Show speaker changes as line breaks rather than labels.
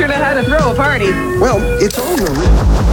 teacher that had to throw a party.
Well, it's over.